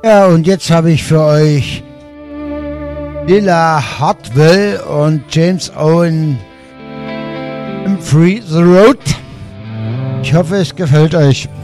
Ja, und jetzt habe ich für euch Lila Hartwell und James Owen im Free the Road. Ich hoffe, es gefällt euch.